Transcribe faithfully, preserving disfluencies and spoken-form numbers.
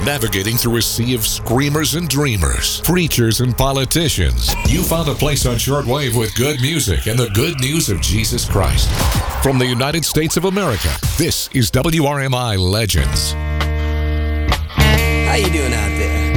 Navigating through a sea of screamers and dreamers, preachers and politicians, you found a place on shortwave with good music and the good news of Jesus Christ. From the United States of America, this is W R M I Legends. How you doing out there?